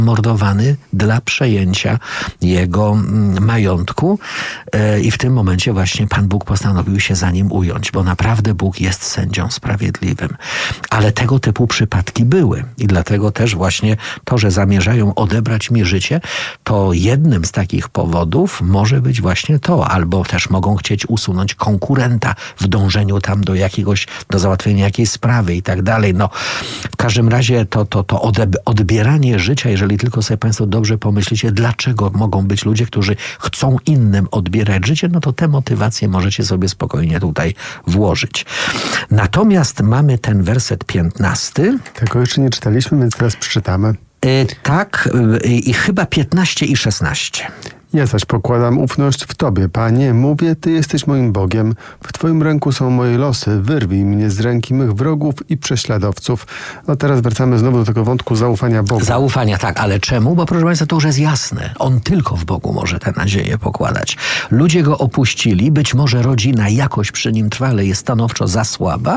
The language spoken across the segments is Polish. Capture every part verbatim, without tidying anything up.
mordowany dla przejęcia jego majątku i w tym momencie właśnie Pan Bóg postanowił się za nim ująć, bo naprawdę Bóg jest sędzią sprawiedliwym. Ale tego typu przypadki były i dlatego też właśnie to, że zamierzają odebrać mi życie, to jednym z takich powodów może być właśnie to, albo też mogą chcieć usunąć konkurenta w dążeniu tam do jakiegoś, do załatwienia jakiejś sprawy i tak dalej. No, w każdym razie to, to, to odbieranie życia, jeżeli tylko sobie Państwo dobrze pomyślicie, dlaczego mogą być ludzie, którzy chcą innym odbierać życie, no to te motywacje możecie sobie spokojnie tutaj włożyć. Natomiast mamy ten werset piętnasty. Tego jeszcze nie czytaliśmy, więc teraz przeczytamy. Yy, tak, yy, i chyba piętnaście i szesnaście. Ja zaś pokładam ufność w Tobie, Panie. Mówię, Ty jesteś moim Bogiem. W Twoim ręku są moje losy. Wyrwij mnie z ręki mych wrogów i prześladowców. No teraz wracamy znowu do tego wątku zaufania Bogu. Zaufania, tak. Ale czemu? Bo proszę Państwa, to już jest jasne. On tylko w Bogu może tę nadzieję pokładać. Ludzie go opuścili. Być może rodzina jakoś przy nim trwale jest stanowczo za słaba.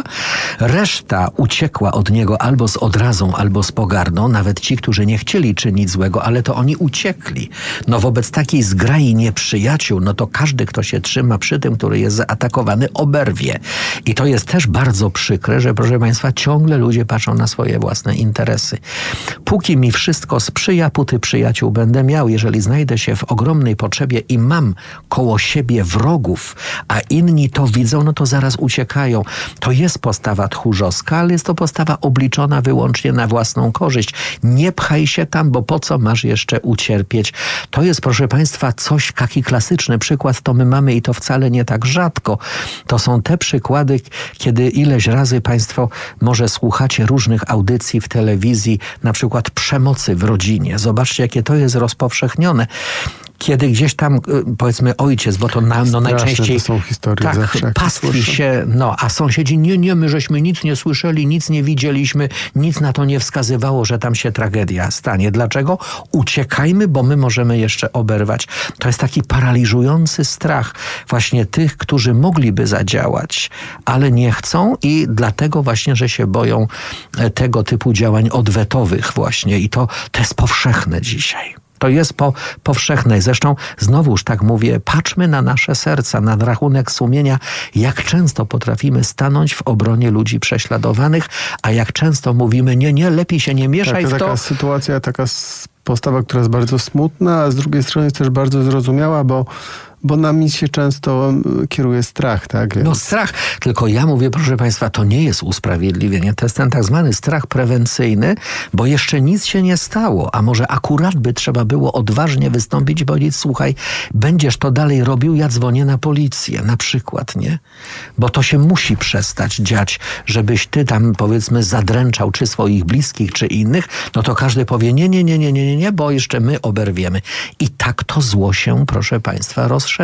Reszta uciekła od niego albo z odrazą, albo z pogardą. Nawet ci, którzy nie chcieli czynić złego, ale to oni uciekli. No wobec takiej zgrai nieprzyjaciół, no to każdy, kto się trzyma przy tym, który jest zaatakowany, oberwie. I to jest też bardzo przykre, że proszę Państwa, ciągle ludzie patrzą na swoje własne interesy. Póki mi wszystko sprzyja, póty przyjaciół będę miał. Jeżeli znajdę się w ogromnej potrzebie i mam koło siebie wrogów, a inni to widzą, no to zaraz uciekają. To jest postawa tchórzowska, ale jest to postawa obliczona wyłącznie na własną korzyść. Nie pchaj się tam, bo po co masz jeszcze ucierpieć? To jest, proszę Państwa, coś, taki klasyczny przykład, to my mamy i to wcale nie tak rzadko. To są te przykłady, kiedy ileś razy Państwo może słuchacie różnych audycji w telewizji, na przykład przemocy w rodzinie. Zobaczcie, jakie to jest rozpowszechnione. Kiedy gdzieś tam, powiedzmy, ojciec, bo to na, no najczęściej to są historie tak, zawsze, pastwi się, no, a sąsiedzi, nie, nie, my żeśmy nic nie słyszeli, nic nie widzieliśmy, nic na to nie wskazywało, że tam się tragedia stanie. Dlaczego? Uciekajmy, bo my możemy jeszcze oberwać. To jest taki paraliżujący strach właśnie tych, którzy mogliby zadziałać, ale nie chcą i dlatego właśnie, że się boją tego typu działań odwetowych właśnie i to, to jest powszechne dzisiaj. To jest po, powszechne. Zresztą znowuż tak mówię, patrzmy na nasze serca, na rachunek sumienia, jak często potrafimy stanąć w obronie ludzi prześladowanych, a jak często mówimy, nie, nie, lepiej się nie mieszaj tak, w to. Taka sytuacja, taka postawa, która jest bardzo smutna, a z drugiej strony jest też bardzo zrozumiała, bo Bo nami się często kieruje strach, tak? Więc... No strach. Tylko ja mówię, proszę Państwa, to nie jest usprawiedliwienie. To jest ten tak zwany strach prewencyjny, bo jeszcze nic się nie stało. A może akurat by trzeba było odważnie wystąpić i powiedzieć, słuchaj, będziesz to dalej robił, ja dzwonię na policję. Na przykład, nie? Bo to się musi przestać dziać, żebyś ty tam, powiedzmy, zadręczał czy swoich bliskich, czy innych. No to każdy powie, nie, nie, nie, nie, nie, nie, nie, bo jeszcze my oberwiemy. I tak to zło się, proszę Państwa, rozszerza.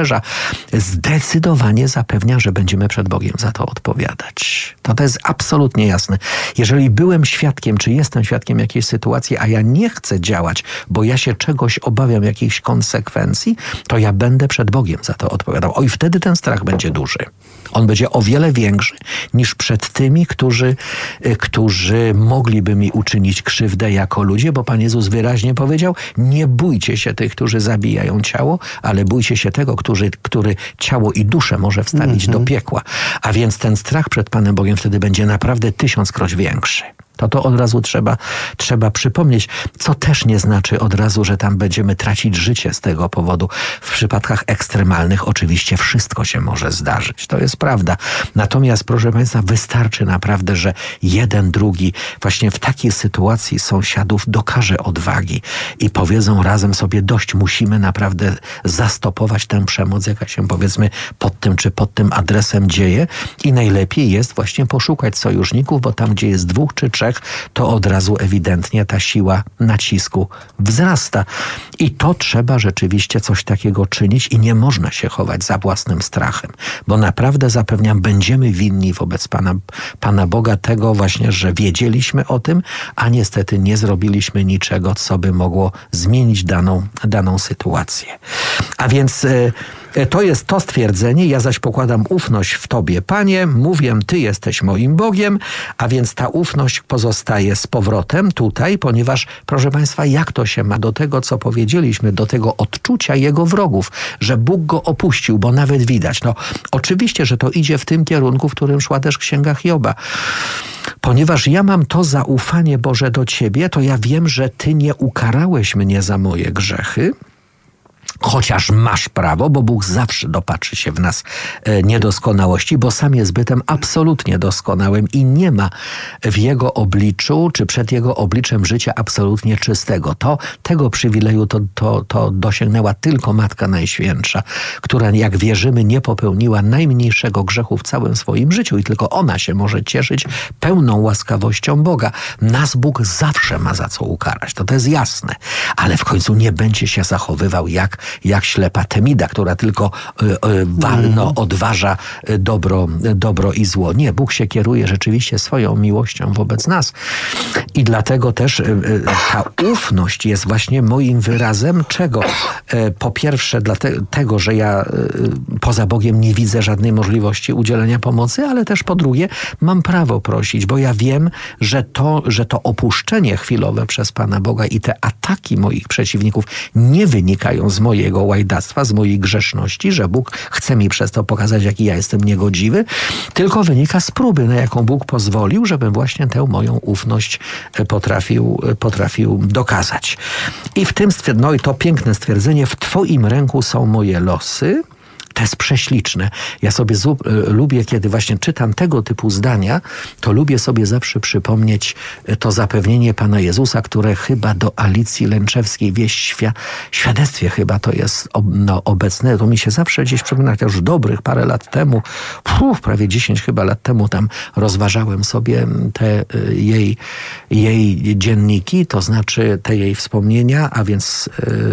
Zdecydowanie zapewnia, że będziemy przed Bogiem za to odpowiadać. To, to jest absolutnie jasne. Jeżeli byłem świadkiem, czy jestem świadkiem jakiejś sytuacji, a ja nie chcę działać, bo ja się czegoś obawiam, jakichś konsekwencji, to ja będę przed Bogiem za to odpowiadał. O, i wtedy ten strach będzie duży. On będzie o wiele większy niż przed tymi, którzy, którzy mogliby mi uczynić krzywdę jako ludzie, bo Pan Jezus wyraźnie powiedział, nie bójcie się tych, którzy zabijają ciało, ale bójcie się tego, który, który ciało i duszę może wstawić mm-hmm. do piekła. A więc ten strach przed Panem Bogiem wtedy będzie naprawdę tysiąckroć większy. To to od razu trzeba, trzeba przypomnieć, co też nie znaczy od razu, że tam będziemy tracić życie z tego powodu. W przypadkach ekstremalnych oczywiście wszystko się może zdarzyć. To jest prawda. Natomiast, proszę Państwa, wystarczy naprawdę, że jeden, drugi właśnie w takiej sytuacji sąsiadów dokaże odwagi i powiedzą razem sobie dość, musimy naprawdę zastopować tę przemoc, jaka się powiedzmy pod tym czy pod tym adresem dzieje i najlepiej jest właśnie poszukać sojuszników, bo tam, gdzie jest dwóch czy trzech, to od razu ewidentnie ta siła nacisku wzrasta. I to trzeba rzeczywiście coś takiego czynić i nie można się chować za własnym strachem, bo naprawdę zapewniam, będziemy winni wobec Pana, Pana Boga tego właśnie, że wiedzieliśmy o tym, a niestety nie zrobiliśmy niczego, co by mogło zmienić daną, daną sytuację. A więc... To jest to stwierdzenie, ja zaś pokładam ufność w Tobie, Panie, mówię, Ty jesteś moim Bogiem, a więc ta ufność pozostaje z powrotem tutaj, ponieważ, proszę Państwa, jak to się ma do tego, co powiedzieliśmy, do tego odczucia Jego wrogów, że Bóg go opuścił, bo nawet widać. No, oczywiście, że to idzie w tym kierunku, w którym szła też Księga Hioba. Ponieważ ja mam to zaufanie, Boże, do Ciebie, to ja wiem, że Ty nie ukarałeś mnie za moje grzechy, chociaż masz prawo, bo Bóg zawsze dopatrzy się w nas niedoskonałości, bo sam jest bytem absolutnie doskonałym i nie ma w Jego obliczu, czy przed Jego obliczem życia absolutnie czystego. To, tego przywileju to, to, to dosięgnęła tylko Matka Najświętsza, która, jak wierzymy, nie popełniła najmniejszego grzechu w całym swoim życiu i tylko ona się może cieszyć pełną łaskawością Boga. Nas Bóg zawsze ma za co ukarać, to to jest jasne, ale w końcu nie będzie się zachowywał jak jak ślepa Temida, która tylko y, y, walno odważa dobro, dobro i zło. Nie, Bóg się kieruje rzeczywiście swoją miłością wobec nas. I dlatego też y, y, ta ufność jest właśnie moim wyrazem czego? Y, po pierwsze dlatego, że ja y, poza Bogiem nie widzę żadnej możliwości udzielenia pomocy, ale też po drugie mam prawo prosić, bo ja wiem, że to, że to opuszczenie chwilowe przez Pana Boga i te ataki moich przeciwników nie wynikają z mojego łajdactwa, z mojej grzeszności, że Bóg chce mi przez to pokazać, jaki ja jestem niegodziwy, tylko wynika z próby, na jaką Bóg pozwolił, żebym właśnie tę moją ufność potrafił, potrafił dokazać. I w tym, no i to piękne stwierdzenie, w Twoim ręku są moje losy. To jest prześliczne. Ja sobie z, lubię, kiedy właśnie czytam tego typu zdania, to lubię sobie zawsze przypomnieć to zapewnienie Pana Jezusa, które chyba do Alicji Lęczewskiej, wieść świa, świadectwie chyba to jest no, obecne. To mi się zawsze gdzieś przypomina, to już dobrych parę lat temu, puf, prawie dziesięć chyba lat temu tam rozważałem sobie te jej, jej dzienniki, to znaczy te jej wspomnienia, a więc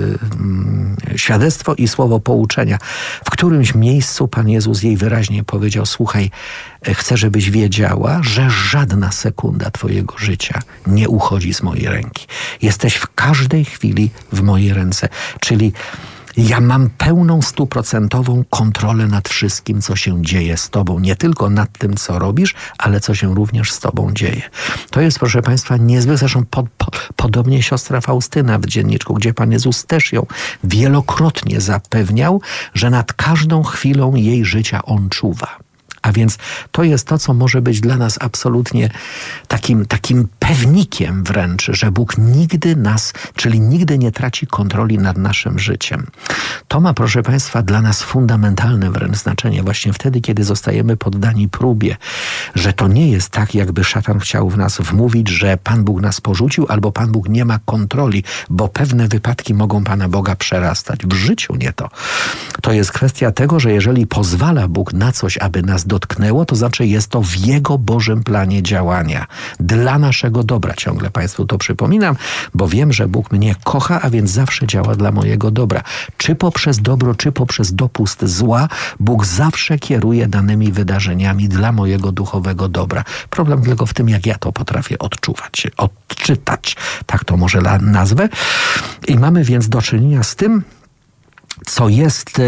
yy, świadectwo i słowo pouczenia, w którym W którymś miejscu Pan Jezus jej wyraźnie powiedział: słuchaj, chcę, żebyś wiedziała, że żadna sekunda twojego życia nie uchodzi z mojej ręki. Jesteś w każdej chwili w mojej ręce. Czyli ja mam pełną, stuprocentową kontrolę nad wszystkim, co się dzieje z tobą. Nie tylko nad tym, co robisz, ale co się również z tobą dzieje. To jest, proszę Państwa, niezwykle. Zresztą po, po, podobnie siostra Faustyna w dzienniczku, gdzie Pan Jezus też ją wielokrotnie zapewniał, że nad każdą chwilą jej życia On czuwa. A więc to jest to, co może być dla nas absolutnie takim, takim pewnikiem wręcz, że Bóg nigdy nas, czyli nigdy nie traci kontroli nad naszym życiem. To ma, proszę Państwa, dla nas fundamentalne wręcz znaczenie właśnie wtedy, kiedy zostajemy poddani próbie, że to nie jest tak, jakby szatan chciał w nas wmówić, że Pan Bóg nas porzucił albo Pan Bóg nie ma kontroli, bo pewne wypadki mogą Pana Boga przerastać. W życiu nie to. To jest kwestia tego, że jeżeli pozwala Bóg na coś, aby nas dotknęło, to znaczy jest to w Jego Bożym planie działania. Dla naszego dobra. Ciągle Państwu to przypominam, bo wiem, że Bóg mnie kocha, a więc zawsze działa dla mojego dobra. Czy poprzez dobro, czy poprzez dopust zła, Bóg zawsze kieruje danymi wydarzeniami dla mojego duchowego dobra. Problem tylko w tym, jak ja to potrafię odczuwać, odczytać. Tak to może nazwę. I mamy więc do czynienia z tym, co jest y,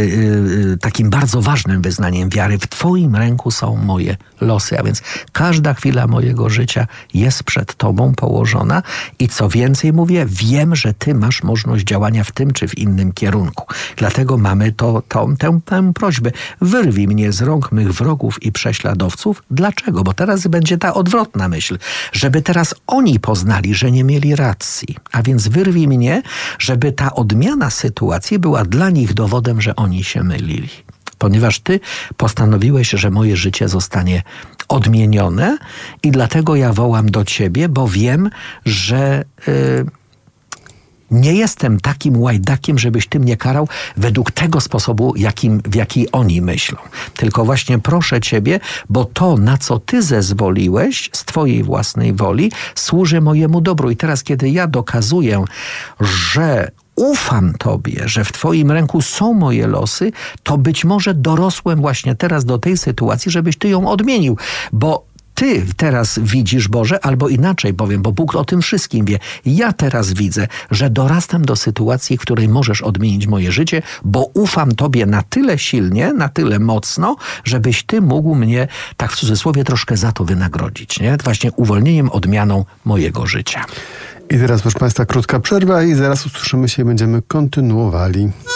y, takim bardzo ważnym wyznaniem wiary. W Twoim ręku są moje losy, a więc każda chwila mojego życia jest przed Tobą położona i co więcej mówię, wiem, że Ty masz możliwość działania w tym czy w innym kierunku. Dlatego mamy to, to, tę, tę prośbę. Wyrwij mnie z rąk mych wrogów i prześladowców. Dlaczego? Bo teraz będzie ta odwrotna myśl, żeby teraz oni poznali, że nie mieli racji. A więc wyrwij mnie, żeby ta odmiana sytuacji była dla nich dowodem, że oni się mylili. Ponieważ Ty postanowiłeś, że moje życie zostanie odmienione i dlatego ja wołam do Ciebie, bo wiem, że yy, nie jestem takim łajdakiem, żebyś Ty mnie karał według tego sposobu, jakim, w jaki oni myślą. Tylko właśnie proszę Ciebie, bo to, na co Ty zezwoliłeś z Twojej własnej woli, służy mojemu dobru. I teraz, kiedy ja dokazuję, że ufam Tobie, że w Twoim ręku są moje losy, to być może dorosłem właśnie teraz do tej sytuacji, żebyś Ty ją odmienił, bo ty teraz widzisz, Boże, albo inaczej powiem, bo Bóg o tym wszystkim wie. Ja teraz widzę, że dorastam do sytuacji, w której możesz odmienić moje życie, bo ufam Tobie na tyle silnie, na tyle mocno, żebyś Ty mógł mnie, tak w cudzysłowie, troszkę za to wynagrodzić, nie? Właśnie uwolnieniem, odmianą mojego życia. I teraz, proszę Państwa, krótka przerwa i zaraz usłyszymy się i będziemy kontynuowali.